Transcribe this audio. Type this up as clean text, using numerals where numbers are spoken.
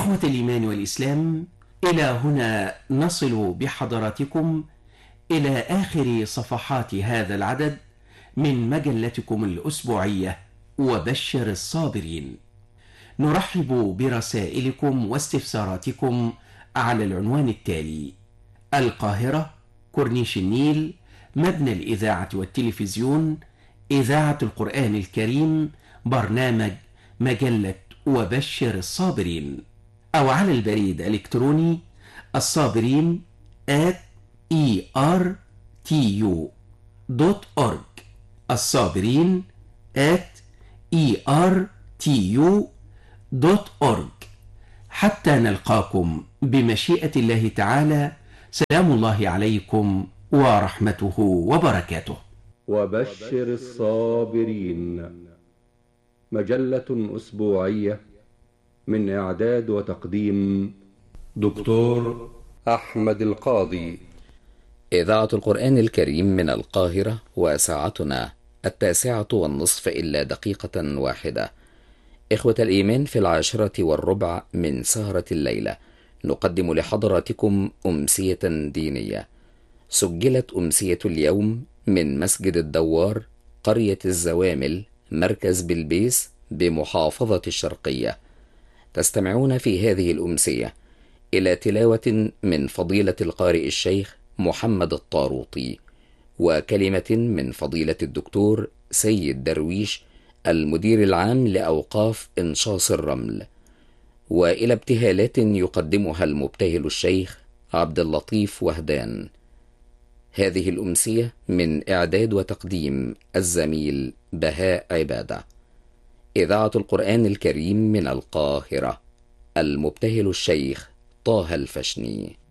إخوة الإيمان والإسلام، إلى هنا نصل بحضراتكم إلى آخر صفحات هذا العدد من مجلتكم الأسبوعية وبشر الصابرين. نرحب برسائلكم واستفساراتكم على العنوان التالي: القاهرة، كورنيش النيل، مبنى الإذاعة والتلفزيون، إذاعة القرآن الكريم، برنامج مجلة وبشر الصابرين. أو على البريد الإلكتروني الصابرين @ertu.org، الصابرين @ertu.org. حتى نلقاكم بمشيئة الله تعالى، سلام الله عليكم ورحمته وبركاته. وبشر الصابرين، مجلة أسبوعية من إعداد وتقديم دكتور أحمد القاضي. إذاعة القرآن الكريم من القاهرة، وساعتنا 9:30 إلا دقيقة واحدة. إخوة الإيمان، في 10:15 من سهرة الليلة نقدم لحضراتكم أمسية دينية. سجلت أمسية اليوم من مسجد الدوار، قرية الزوامل، مركز بلبيس بمحافظة الشرقية. تستمعون في هذه الأمسية إلى تلاوة من فضيلة القارئ الشيخ محمد الطاروطي، وكلمة من فضيلة الدكتور سيد درويش المدير العام لأوقاف إنشاص الرمل، وإلى ابتهالات يقدمها المبتهل الشيخ عبد اللطيف وهدان. هذه الأمسية من إعداد وتقديم الزميل بهاء عبادة. إذاعة القرآن الكريم من القاهرة، المبتهل الشيخ طه الفشني.